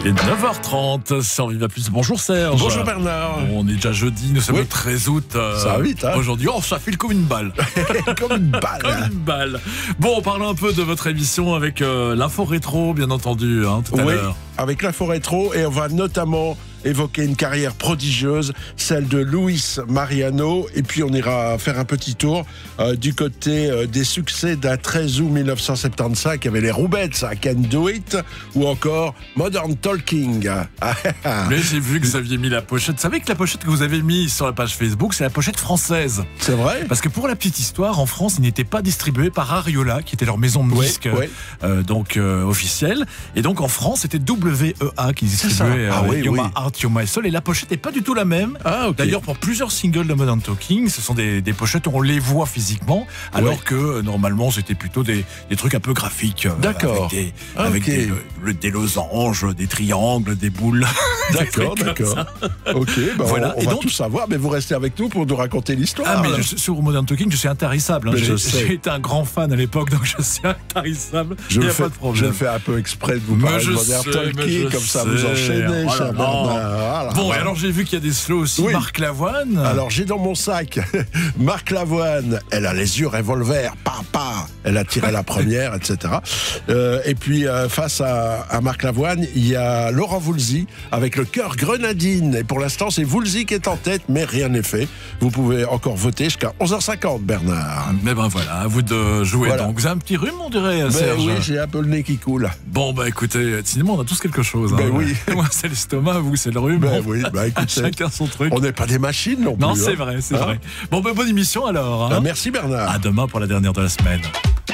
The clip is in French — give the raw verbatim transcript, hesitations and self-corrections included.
Et neuf heures trente, sur Viva Plus. Bonjour Serge. Bonjour Bernard. On est déjà jeudi, nous sommes Oui. le treize août. euh, Ça va vite, hein. Aujourd'hui, oh, ça file comme une balle. Comme une balle. Comme une balle. Bon, parlons un peu de votre émission avec euh, l'info rétro, bien entendu, hein, tout à Oui, l'heure. avec l'info rétro, et on va notamment évoquer une carrière prodigieuse, celle de Luis Mariano, et puis on ira faire un petit tour euh, du côté euh, des succès d'un treize août mille neuf cent soixante-quinze, qui avait les Roubettes, I Can Do It, ou encore Modern Talking. Mais j'ai vu que vous aviez mis la pochette. Vous savez que la pochette que vous avez mise sur la page Facebook, c'est la pochette française. C'est vrai? Parce que pour la petite histoire, en France, il n'était pas distribué par Ariola, qui était leur maison de Oui, disques oui. euh, donc euh, officielle. Et donc en France, c'était W E A qui distribuait ça. Ah euh, oui, You're oui. My Heart, You're My Soul. Et la pochette n'est pas du tout la même. Ah, ok. D'ailleurs, pour plusieurs singles de Modern Talking, ce sont des, des pochettes où on les voit physiquement, alors Ouais. que euh, normalement, c'était plutôt des, des trucs un peu graphiques. euh, D'accord. Avec, des, Ah, avec ok. des, le- des losanges, des triangles, des boules. D'accord, Des trucs comme d'accord. ça. Ok, ben Voilà. on, on Et va donc- tout savoir, mais vous restez avec nous pour nous raconter l'histoire. Ah, mais là. je suis- sur Modern Talking, je suis intarissable. hein. Mais je J'ai sais. j'ai été un grand fan à l'époque, donc je suis intarissable. Je Il n'y le a fais, pas de je problème. le fais un peu exprès de vous Mais parler je de Modern sais, mais Talking, je comme ça sais. vous enchaînez, Oh là cher là. Bernard. Voilà, Bon, et voilà. alors j'ai vu qu'il y a des slows aussi. Oui. Marc Lavoine. Alors j'ai dans mon sac Marc Lavoine, elle a les yeux revolver, papa, elle a tiré la première, et cetera. Euh, et puis euh, face à, à Marc Lavoine, il y a Laurent Voulzy avec le cœur grenadine. Et pour l'instant, c'est Voulzy qui est en tête, mais rien n'est fait. Vous pouvez encore voter jusqu'à onze heures cinquante, Bernard. Mais ben voilà, à vous de jouer. Voilà. Donc vous avez un petit rhume, on dirait, Ben Serge. oui, j'ai un peu le nez qui coule. Bon, bah écoutez, cinéma, on a tous quelque chose. Ben hein. oui. Moi, c'est l'estomac, vous, c'est le rhume. Ben Bon, oui, ben écoutez, chacun son truc. on n'est pas des machines non plus. Non, c'est hein. vrai, c'est Hein vrai. Bon, ben bonne émission alors. hein. Ben, merci Bernard. À demain pour la dernière de la semaine.